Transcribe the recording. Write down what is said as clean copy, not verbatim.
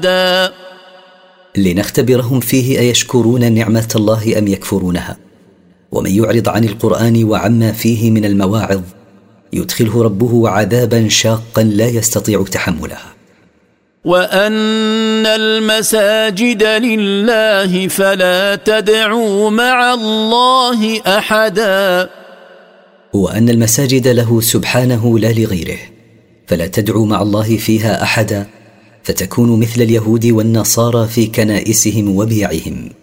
لنختبرهم فيه أيشكرون نعمة الله أم يكفرونها. ومن يعرض عن القرآن وعما فيه من المواعظ يدخله ربه عذابا شاقا لا يستطيع تحملها. وأن المساجد لله فلا تدعوا مع الله أحدا. وأن المساجد له سبحانه لا لغيره، فلا تدعوا مع الله فيها أحدا، فتكون مثل اليهود والنصارى في كنائسهم وبيعهم.